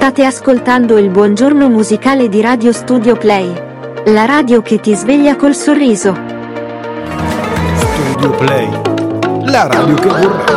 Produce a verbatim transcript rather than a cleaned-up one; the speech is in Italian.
State ascoltando il buongiorno musicale di Radio Studio Play, la radio che ti sveglia col sorriso. Studio Play, la radio che vorrei.